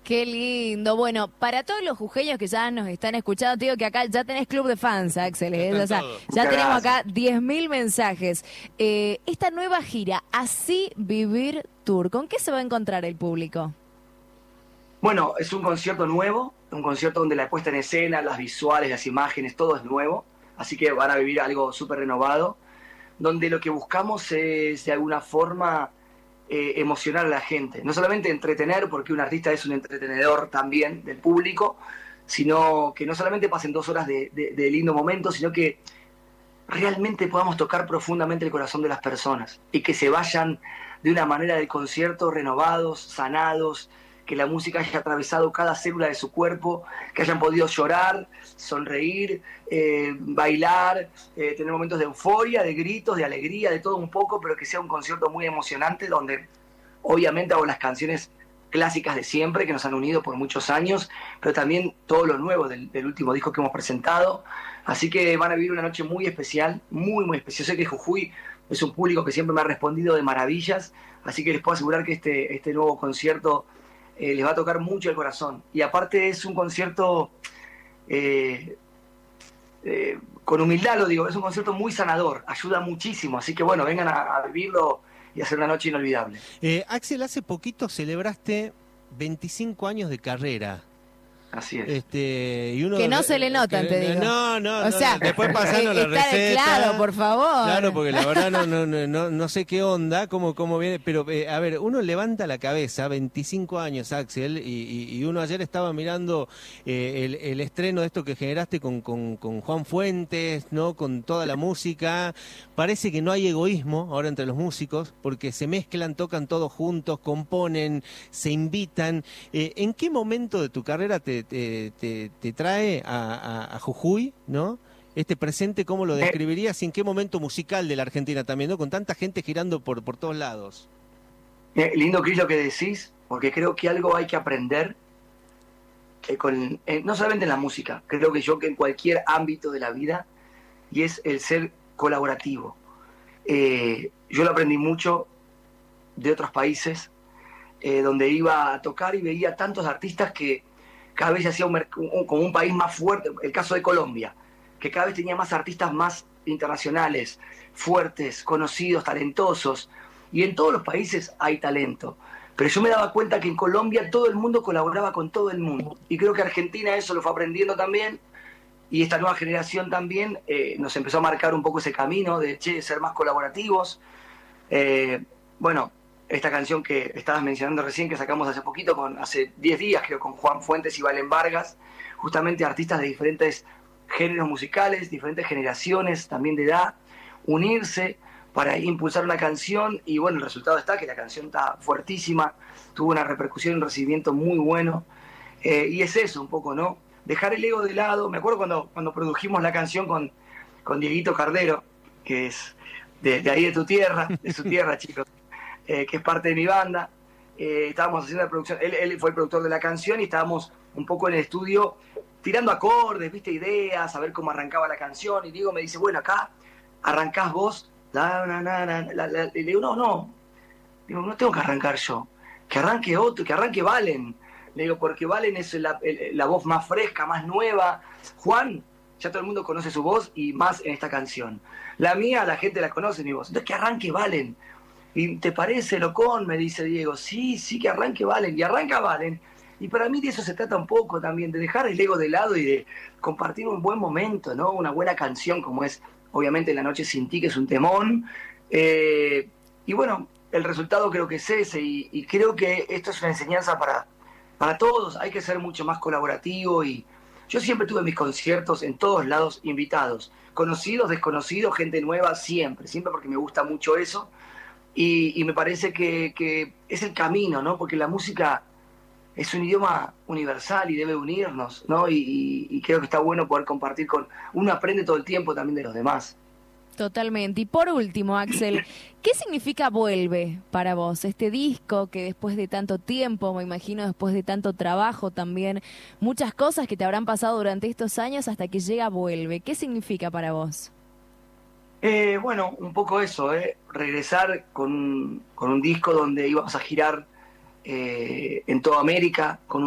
Qué lindo. Bueno, para todos los jujeños que ya nos están escuchando, te digo que acá ya tenés club de fans, Axel. O sea, ya tenemos acá 10.000 mensajes. Esta nueva gira, Así Vivir Tour, ¿con qué se va a encontrar el público? Bueno, es un concierto nuevo, un concierto donde la puesta en escena, las visuales, las imágenes, todo es nuevo. Así que van a vivir algo súper renovado, donde lo que buscamos es de alguna forma emocionar a la gente. No solamente entretener, porque un artista es un entretenedor también del público, sino que no solamente pasen 2 horas de lindo momento, sino que realmente podamos tocar profundamente el corazón de las personas y que se vayan de una manera del concierto renovados, sanados, que la música haya atravesado cada célula de su cuerpo, que hayan podido llorar, sonreír, bailar, tener momentos de euforia, de gritos, de alegría, de todo un poco, pero que sea un concierto muy emocionante donde obviamente hago las canciones clásicas de siempre que nos han unido por muchos años, pero también todo lo nuevo del último disco que hemos presentado. Así que van a vivir una noche muy especial, muy, muy especial. Sé que Jujuy es un público que siempre me ha respondido de maravillas, así que les puedo asegurar que este nuevo concierto les va a tocar mucho el corazón. Y aparte es un concierto, con humildad lo digo, es un concierto muy sanador, ayuda muchísimo. Así que bueno, vengan a vivirlo y hacer una noche inolvidable. Axel, hace poquito celebraste 25 años de carrera. Así es. Y uno, que no se le notan, te digo. No, o sea, después pasando la receta. Claro, por favor. Claro, porque la verdad no sé qué onda, cómo viene, pero a ver, uno levanta la cabeza, 25 años, Axel, y uno ayer estaba mirando el estreno de esto que generaste con Juan Fuentes, ¿no? Con toda la música. Parece que no hay egoísmo ahora entre los músicos, porque se mezclan, tocan todos juntos, componen, se invitan. ¿En qué momento de tu carrera te trae a Jujuy, ¿no? Este presente, ¿cómo lo describirías? ¿Y en qué momento musical de la Argentina también, ¿no? Con tanta gente girando por todos lados. Lindo, Cris, lo que decís, porque creo que algo hay que aprender, no solamente en la música, creo que en cualquier ámbito de la vida, y es el ser colaborativo. Yo lo aprendí mucho de otros países, donde iba a tocar y veía tantos artistas que cada vez se hacía como un país más fuerte. El caso de Colombia, que cada vez tenía más artistas más internacionales, fuertes, conocidos, talentosos. Y en todos los países hay talento. Pero yo me daba cuenta que en Colombia todo el mundo colaboraba con todo el mundo. Y creo que Argentina eso lo fue aprendiendo también. Y esta nueva generación también nos empezó a marcar un poco ese camino de ser más colaborativos. Bueno, esta canción que estabas mencionando recién, que sacamos hace poquito, hace 10 días creo, con Juan Fuentes y Valen Vargas, justamente artistas de diferentes géneros musicales, diferentes generaciones también de edad, unirse para impulsar una canción. Y bueno, el resultado está que la canción está fuertísima, tuvo una repercusión y un recibimiento muy bueno, y es eso un poco, ¿no? Dejar el ego de lado. Me acuerdo cuando produjimos la canción con Dieguito Cardero, que es de ahí de tu tierra, de su tierra, chicos, que es parte de mi banda. Estábamos haciendo la producción, él fue el productor de la canción y estábamos un poco en el estudio tirando acordes, viste, ideas, a ver cómo arrancaba la canción. Y Diego me dice, bueno, acá arrancás vos, y le digo, no, tengo que arrancar yo, que arranque otro, que arranque Valen. Le digo, porque Valen es la voz más fresca, más nueva. Juan, ya todo el mundo conoce su voz y más en esta canción. La mía, la gente la conoce, mi voz. Entonces que arranque Valen. ¿Y te parece, Locón? Me dice Diego. Sí, que arranque Valen. Y arranca Valen. Y para mí de eso se trata un poco también, de dejar el ego de lado y de compartir un buen momento, ¿no? Una buena canción como es, obviamente, La Noche Sin Ti, que es un temón. Y bueno, el resultado creo que es ese. Y creo que esto es una enseñanza para todos. Hay que ser mucho más colaborativo. Y yo siempre tuve mis conciertos en todos lados invitados. Conocidos, desconocidos, gente nueva, siempre porque me gusta mucho eso. Y me parece que es el camino, ¿no? Porque la música es un idioma universal y debe unirnos, ¿no? Y creo que está bueno poder compartir uno aprende todo el tiempo también de los demás. Totalmente. Y por último, Axel, ¿qué significa Vuelve para vos? Este disco que después de tanto tiempo, me imagino después de tanto trabajo también, muchas cosas que te habrán pasado durante estos años hasta que llega Vuelve. ¿Qué significa para vos? Bueno, un poco eso, regresar con un disco donde íbamos a girar en toda América, con